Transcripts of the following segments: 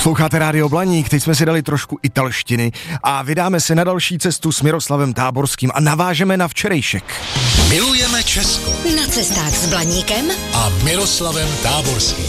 Posloucháte Rádio Blaník, teď jsme si dali trošku italštiny a vydáme se na další cestu s Miroslavem Táborským a navážeme na včerejšek. Milujeme Česko. Na cestách s Blaníkem A Miroslavem Táborským.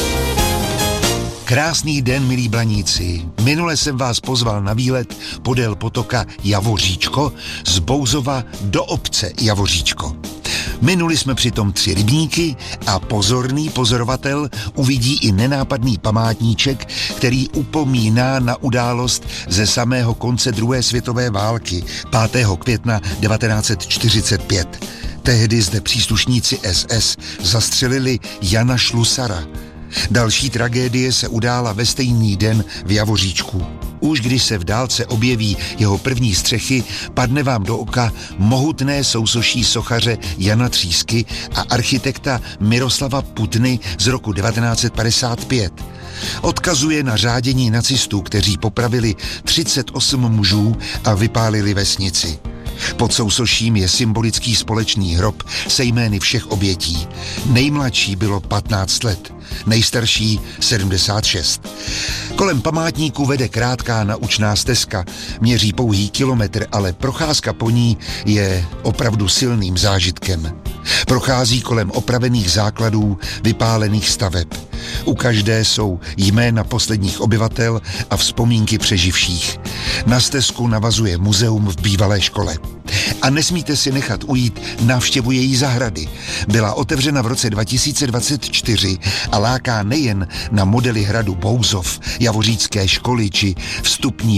Krásný den, milí Blaníci. Minule jsem vás pozval na výlet podél potoka Javoříčko z Bouzova do obce Javoříčko. Minuli jsme přitom 3 rybníky a pozorný pozorovatel uvidí i nenápadný památníček, který upomíná na událost ze samého konce druhé světové války 5. května 1945. Tehdy zde příslušníci SS zastřelili Jana Šlusara. Další tragédie se udála ve stejný den v Javoříčku. Už když se v dálce objeví jeho první střechy, padne vám do oka mohutné sousoší sochaře Jana Třísky a architekta Miroslava Putny z roku 1955. Odkazuje na řádění nacistů, kteří popravili 38 mužů a vypálili vesnici. Pod sousoším je symbolický společný hrob se jmény všech obětí. Nejmladší bylo 15 let, nejstarší 76. Kolem památníku vede krátká naučná stezka. Měří pouhý kilometr, ale procházka po ní je opravdu silným zážitkem. Prochází kolem opravených základů vypálených staveb. U každé jsou jména posledních obyvatel a vzpomínky přeživších. Na stezku navazuje muzeum v bývalé škole. A nesmíte si nechat ujít návštěvu její zahrady. Byla otevřena v roce 2024 a láká nejen na modely hradu Bouzov, javořícké školy či vstupní